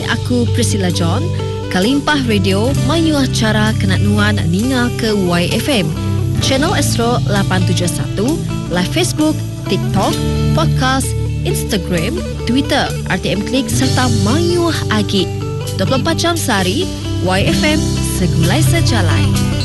ini aku Priscilla John. Kalimpah Radio mayuah cara kenat nuan ninga ke YFM. Channel Astro 871, live Facebook, TikTok, podcast, Instagram, Twitter, RTM Klik serta mayuah agi. 24 jam sehari, YFM segulai sejalai.